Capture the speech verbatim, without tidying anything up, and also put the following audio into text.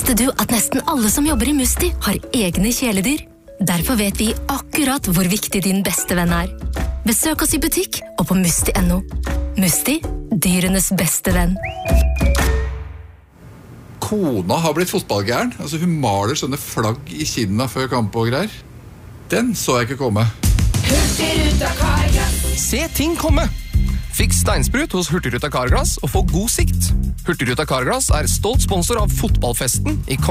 Visste du at nesten alle som jobber i Musti har egne kjæledyr? Derfor vet vi akkurat hvor viktig din beste venn er. Besøk oss i butikk og på musti punktum no. Musti, dyrenes beste venn. Kona har blitt fotballgæren. Altså, hun maler sånne flagg i kinna før kamp og greier. Den så jeg ikke komme. Hurtigruta Carglass. Se ting komme! Fiks steinsprut hos Hurtigruta Carglass og få god sikt. Hurtigruta Carglass er stolt sponsor av fotballfesten i